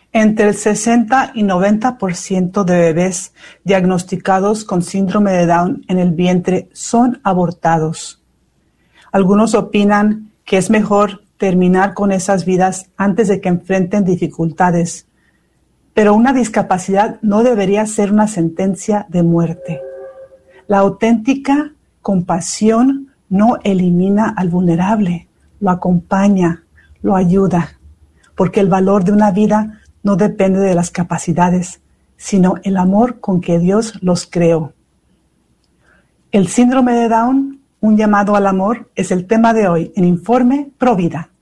Entre el 60 y 90% de bebés diagnosticados con síndrome de Down en el vientre son abortados. Algunos opinan que es mejor terminar con esas vidas antes de que enfrenten dificultades, pero una discapacidad no debería ser una sentencia de muerte. La auténtica compasión no elimina al vulnerable, lo acompaña, lo ayuda, porque el valor de una vida no depende de las capacidades, sino el amor con que Dios los creó. El síndrome de Down, un llamado al amor, es el tema de hoy en Informe Provida.